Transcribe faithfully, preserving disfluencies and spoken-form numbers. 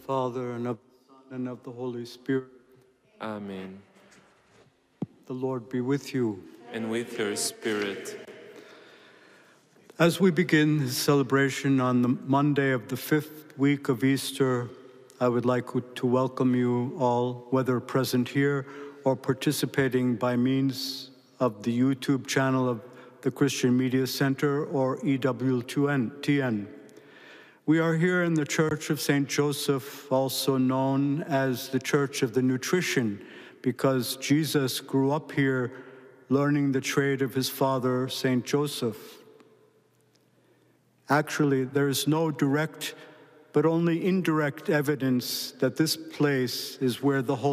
Father, and of the Son, and of the Holy Spirit. Amen. The Lord be with you. And with your spirit. As we begin this celebration on the Monday of the fifth week of Easter, I would like to welcome you all, whether present here or participating by means of the YouTube channel of the Christian Media Center or E W T N. We are here in the Church of Saint Joseph, also known as the Church of the Nutrition, because Jesus grew up here learning the trade of his father, Saint Joseph. Actually, there is no direct, but only indirect evidence that this place is where the Holy